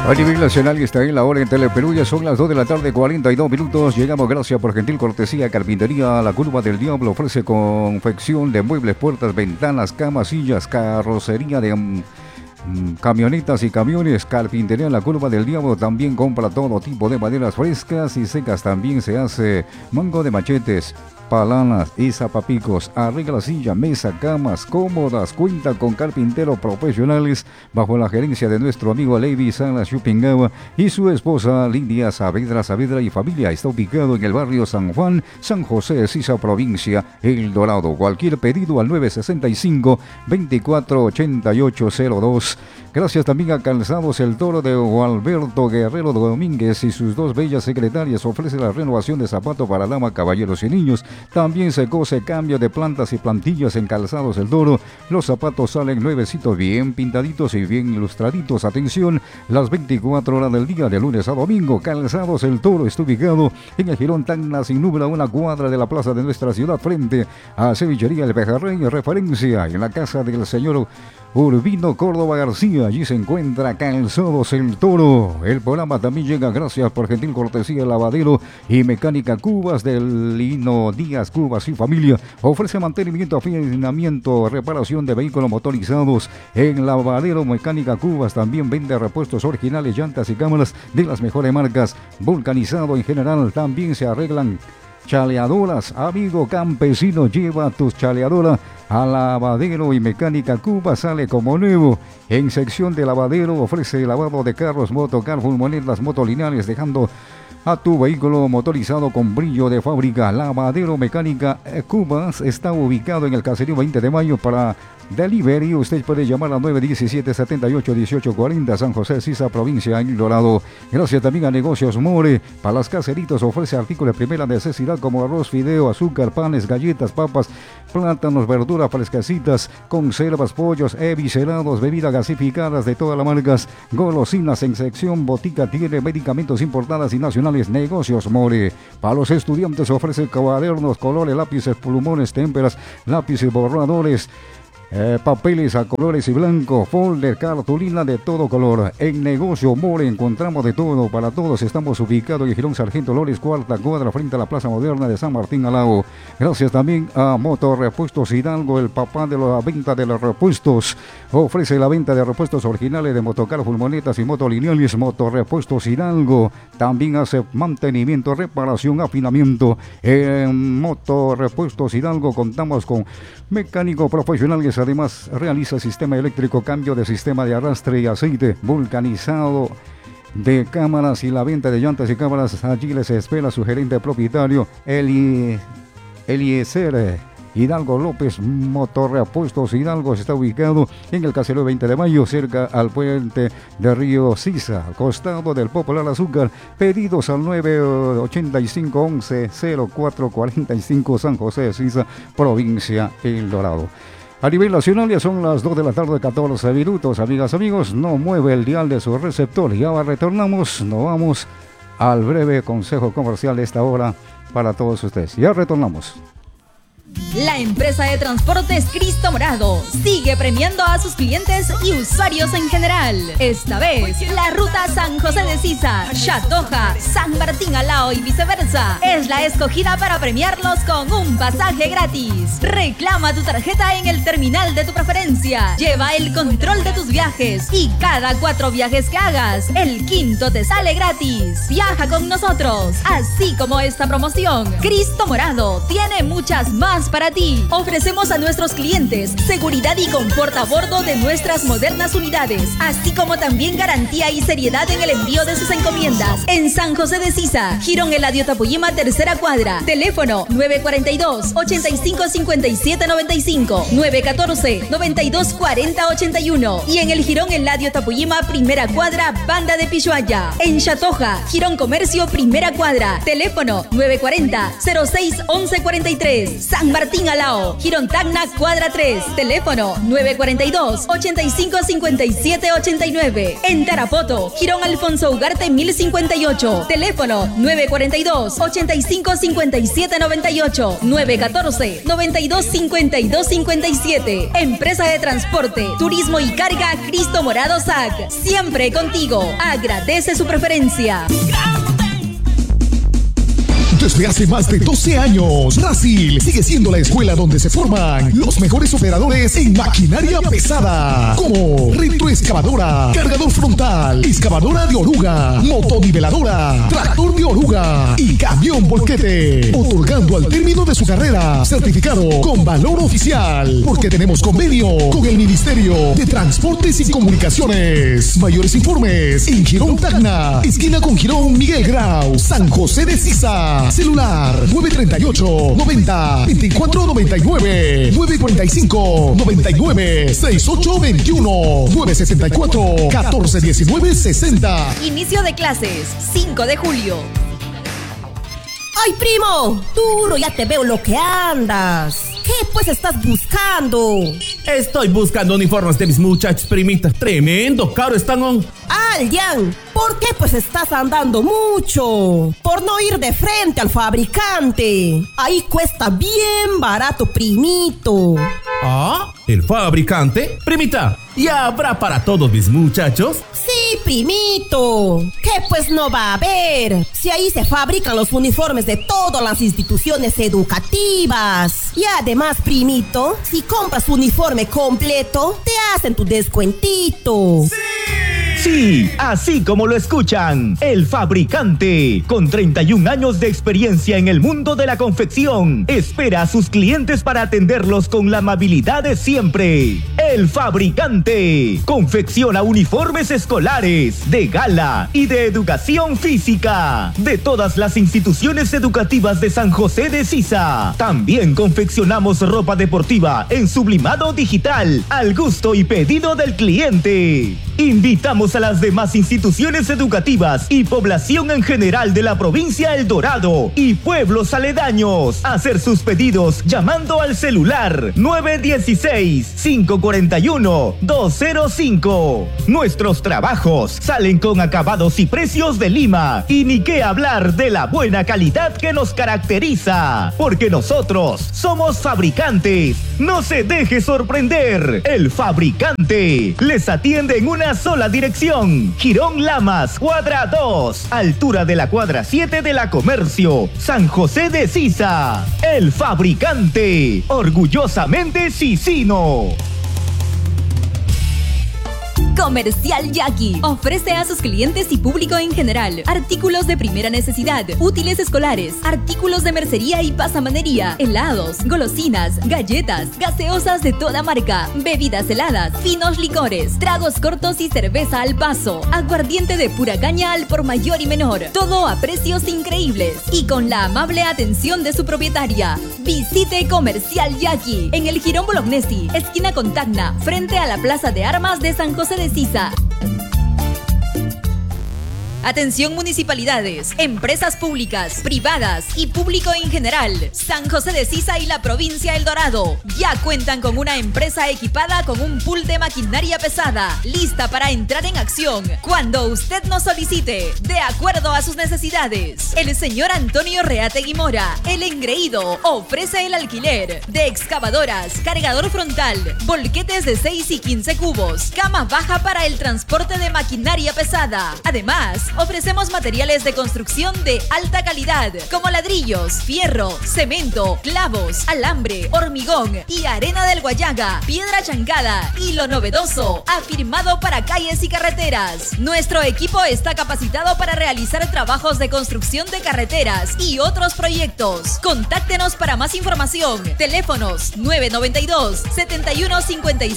A nivel nacional y está en la hora en Teleperú, ya son las 2 de la tarde, 42 minutos. Llegamos gracias por gentil cortesía. Carpintería La Curva del Diablo ofrece confección de muebles, puertas, ventanas, camas, sillas, carrocería de camionetas y camiones. Carpintería La Curva del Diablo también compra todo tipo de maderas frescas y secas. También se hace mango de machetes, palanas y zapapicos. Arregla silla, mesa, camas cómodas. Cuenta con carpinteros profesionales bajo la gerencia de nuestro amigo Levi Salas Chupingawa y su esposa Lidia Saavedra. Saavedra y familia. Está ubicado en el barrio San Juan, San José de Sisa, provincia El Dorado. Cualquier pedido al 965-248802. Gracias también a Calzados El Toro de Gualberto Guerrero Domínguez y sus dos bellas secretarias. Ofrece la renovación de zapatos para dama, caballeros y niños. También se cose cambio de plantas y plantillas en Calzados El Toro. Los zapatos salen nuevecitos, bien pintaditos y bien ilustraditos. Atención, las 24 horas del día, de lunes a domingo. Calzados El Toro está ubicado en el Jirón Tacna, sin número, a una cuadra de la plaza de nuestra ciudad, frente a Cevichería El Pejerrey. Referencia en la casa del señor Urbino Córdoba García. Allí se encuentra Calzados El Toro. El programa también llega gracias por gentil cortesía Lavadero y Mecánica Cubas del Lino Díaz Cubas y Familia. Ofrece mantenimiento, afinamiento, reparación de vehículos motorizados en Lavadero Mecánica Cubas. También vende repuestos originales, llantas y cámaras de las mejores marcas. Vulcanizado en general. También se arreglan chaleadoras. Amigo campesino, lleva tus chaleadoras a Lavadero y Mecánica Cuba, sale como nuevo. En sección de lavadero ofrece lavado de carros, motocar, furgonetas, motolineales, dejando a tu vehículo motorizado con brillo de fábrica. Lavadero Mecánica Cubas está ubicado en el Caserío 20 de Mayo. Para delivery usted puede llamar al 917-78-1840, San José de Sisa, provincia El Dorado. Gracias también a Negocios More. Para las caseritos ofrece artículos de primera necesidad como arroz, fideo, azúcar, panes, galletas, papas, plátanos, verduras fresquecitas, conservas, pollos, eviscerados, bebidas gasificadas de todas las marcas, golosinas. En sección botica tiene medicamentos importados y nacionales. Negocios More. Para los estudiantes ofrece cuadernos, colores, lápices, plumones, témperas, lápices, borradores, papeles a colores y blanco, folder, cartulina de todo color. En Negocio More encontramos de todo para todos. Estamos ubicados en Girón Sargento Lores, cuarta cuadra, frente a la Plaza Moderna de San Martín Alao. Gracias también a Motorrepuestos Hidalgo, el papá de la venta de los repuestos. Ofrece la venta de repuestos originales de motocar, furgonetas y motolineales. Motorrepuestos Hidalgo también hace mantenimiento, reparación, afinamiento. En Motorrepuestos Hidalgo contamos con mecánicos profesionales. Además realiza sistema eléctrico, cambio de sistema de arrastre y aceite, vulcanizado de cámaras y la venta de llantas y cámaras. Allí les espera su gerente propietario Eliezer Hidalgo López. Motorrepuestos Hidalgo está ubicado en el Caserío 20 de Mayo, cerca al puente de Río Sisa, al costado del Popular Azúcar. Pedidos al 985-11-0445, San José de Sisa, provincia El Dorado. A nivel nacional ya son las 2 de la tarde, 14 minutos. Amigas, amigos, no mueve el dial de su receptor. Ya retornamos, nos vamos al breve consejo comercial de esta hora para todos ustedes. Ya retornamos. La empresa de transportes Cristo Morado sigue premiando a sus clientes y usuarios en general. Esta vez, la ruta San José de Sisa, Chatoja, San Martín Alao y viceversa es la escogida para premiarlos con un pasaje gratis. Reclama tu tarjeta en el terminal de tu preferencia. Lleva el control de tus viajes y cada 4 viajes que hagas, el quinto te sale gratis. Viaja con nosotros, así como esta promoción. Cristo Morado tiene muchas más para ti. Ofrecemos a nuestros clientes seguridad y confort a bordo de nuestras modernas unidades, así como también garantía y seriedad en el envío de sus encomiendas. En San José de Sisa, Jirón Eladio Tapuyima, tercera cuadra. Teléfono 942-855795, 914-924081. Y en el Jirón Eladio Tapuyima, primera cuadra, Banda de Pishuaya. En Chatoja, Jirón Comercio, primera cuadra. Teléfono 940-061143. San San Martín Alao, Girón Tacna, cuadra 3, teléfono 942-855789. En Tarapoto, Girón Alfonso Ugarte 1058, teléfono 942-855798, 914-925257. Empresa de Transporte, Turismo y Carga Cristo Morado SAC. Siempre contigo. Agradece su preferencia. Desde hace más de 12 años, Brasil sigue siendo la escuela donde se forman los mejores operadores en maquinaria pesada, como retroexcavadora, cargador frontal, excavadora de oruga, motoniveladora, tractor de oruga y camión volquete, otorgando al término de su carrera certificado con valor oficial, porque tenemos convenio con el Ministerio de Transportes y Comunicaciones. Mayores informes en Girón Tacna, esquina con Girón Miguel Grau, San José de Sisa. Celular 938-90-2499, 945-99-6821, 964-1419-60. Inicio de clases, 5 de julio. ¡Ay, primo! Duro, ya te veo lo que andas. ¿Qué pues estás buscando? Estoy buscando uniformes de mis muchachos, primita. Tremendo caro están. Aljan, ¿por qué pues estás andando mucho? Por no ir de frente al fabricante. Ahí cuesta bien barato, primito. ¿Ah? ¿El fabricante? Primita, ¿ya habrá para todos mis muchachos? Sí, primito. ¿Qué pues no va a haber? Si ahí se fabrican los uniformes de todas las instituciones educativas. Y además, primito, si compras uniforme completo, te hacen tu descuentito. Sí, así como lo escuchan, El Fabricante, con 31 años de experiencia en el mundo de la confección, espera a sus clientes para atenderlos con la amabilidad de siempre. El Fabricante confecciona uniformes escolares, de gala y de educación física, de todas las instituciones educativas de San José de Sisa. También confeccionamos ropa deportiva en sublimado digital, al gusto y pedido del cliente. Invitamos a las demás instituciones educativas y población en general de la provincia El Dorado y pueblos aledaños a hacer sus pedidos llamando al celular 916-541-205. Nuestros trabajos salen con acabados y precios de Lima, y ni qué hablar de la buena calidad que nos caracteriza, porque nosotros somos fabricantes. No se deje sorprender. El Fabricante les atiende en una sola dirección: Girón Lamas, cuadra 2, altura de la cuadra 7 de la Comercio, San José de Sisa. El Fabricante, orgullosamente sisino. Comercial Jackie ofrece a sus clientes y público en general artículos de primera necesidad, útiles escolares, artículos de mercería y pasamanería, helados, golosinas, galletas, gaseosas de toda marca, bebidas heladas, finos licores, tragos cortos y cerveza al paso, aguardiente de pura caña al por mayor y menor, todo a precios increíbles y con la amable atención de su propietaria. Visite Comercial Jackie en el Girón Bolognesi, esquina con Tacna, frente a la Plaza de Armas de San José de Sisa. Atención municipalidades, empresas públicas, privadas y público en general. San José de Sisa y la provincia El Dorado ya cuentan con una empresa equipada con un pool de maquinaria pesada, lista para entrar en acción cuando usted nos solicite, de acuerdo a sus necesidades. El señor Antonio Reategui Mora, el engreído, ofrece el alquiler de excavadoras, cargador frontal, volquetes de 6 y 15 cubos, cama baja para el transporte de maquinaria pesada. Además, ofrecemos materiales de construcción de alta calidad, como ladrillos, fierro, cemento, clavos, alambre, hormigón y arena del Guayaga, piedra chancada y lo novedoso, afirmado para calles y carreteras. Nuestro equipo está capacitado para realizar trabajos de construcción de carreteras y otros proyectos. Contáctenos para más información. Teléfonos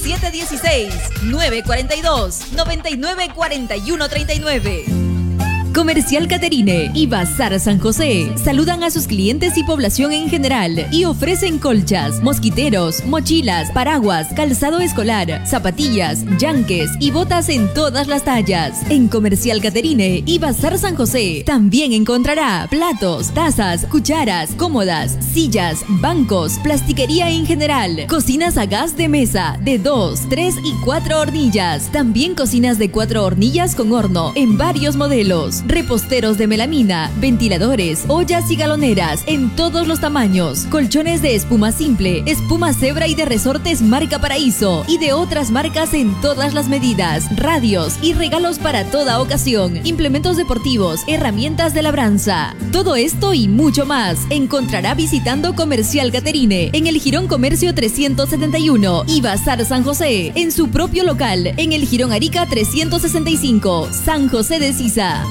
992-715716, 942-994139. Comercial Caterine y Bazar San José saludan a sus clientes y población en general y ofrecen colchas, mosquiteros, mochilas, paraguas, calzado escolar, zapatillas, yanques y botas en todas las tallas. En Comercial Caterine y Bazar San José también encontrará platos, tazas, cucharas, cómodas, sillas, bancos, plastiquería en general, cocinas a gas de mesa de 2, 3 y 4 hornillas. También cocinas de 4 hornillas con horno en varios modelos. Reposteros de melamina, ventiladores, ollas y galoneras en todos los tamaños, colchones de espuma simple, espuma cebra y de resortes marca Paraíso y de otras marcas en todas las medidas, radios y regalos para toda ocasión, implementos deportivos, herramientas de labranza. Todo esto y mucho más encontrará visitando Comercial Caterine en el Jirón Comercio 371 y Bazar San José en su propio local en el Jirón Arica 365, San José de Sisa.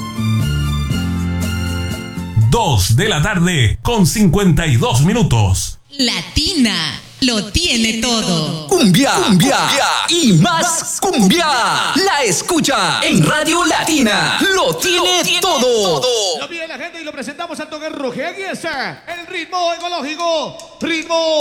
2 de la tarde con 52 minutos. Latina lo tiene todo. Cumbia, cumbia y más cumbia. La escucha en Radio Latina. Lo tiene todo. Lo pide la gente y lo presentamos al toque roje. Aquí está el ritmo ecológico. Ritmo